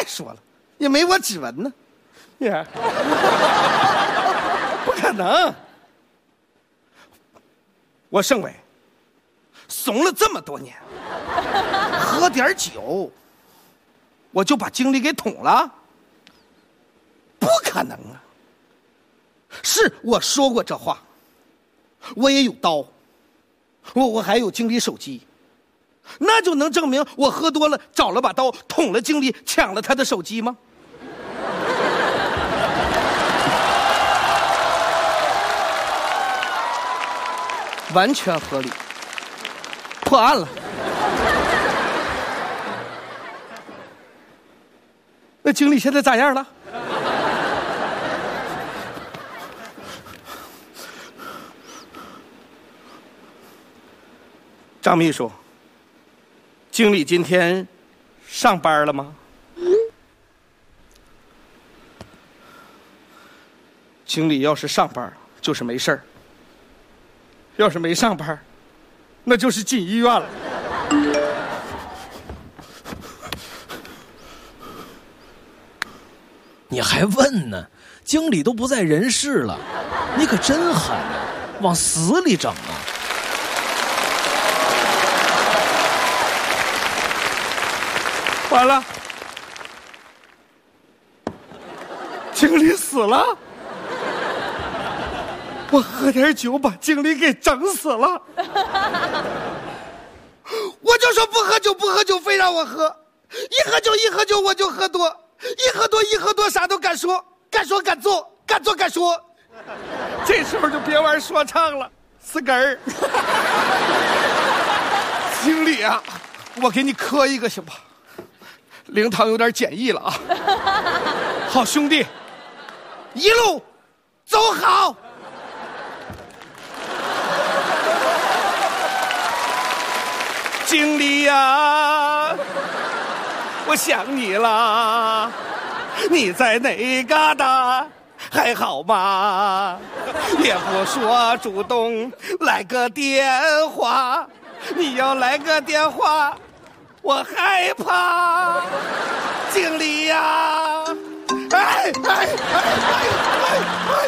再说了，也没我指纹呢。不可能！我盛伟怂了这么多年，喝点酒我就把经理给捅了？不可能啊！是我说过这话，我也有刀，我还有经理手机，那就能证明我喝多了找了把刀捅了经理，抢了他的手机吗？完全合理，破案了。那经理现在咋样了？张秘书，经理今天上班了吗？经理要是上班就是没事儿，要是没上班那就是进医院了。 你还问呢？经理都不在人世了，你可真狠啊，往死里整啊！ 完了，经理死了，我喝点酒把经理给整死了。我就说不喝酒不喝酒，非让我喝，一喝酒我就喝多，一喝多啥都敢说，敢说敢做，敢做敢说。这时候就别玩说唱了，死根儿。经理啊，我给你磕一个行吧？灵堂有点简易了啊。好兄弟，一路走好。经理呀，我想你了，你在哪旮瘩？还好吗？也不说主动来个电话，你要来个电话我害怕。经理呀，哎哎哎哎哎